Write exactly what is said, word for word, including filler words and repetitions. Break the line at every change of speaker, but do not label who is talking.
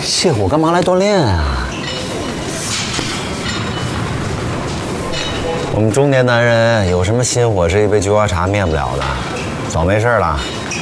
泻火干嘛来锻炼啊？我们中年男人有什么心火是一杯菊花茶灭不了的？早没事了。